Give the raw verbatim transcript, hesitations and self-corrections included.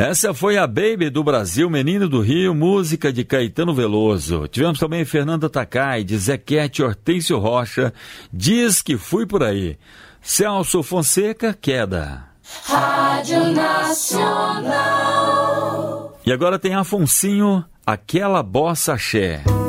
Essa foi a Baby do Brasil, Menino do Rio, música de Caetano Veloso. Tivemos também Fernanda Takai, de Zequete, Hortêncio Rocha, Diz que Fui Por Aí. Celso Fonseca, Queda. Rádio Nacional. E agora tem Afonsinho, Aquela Bossa Axé.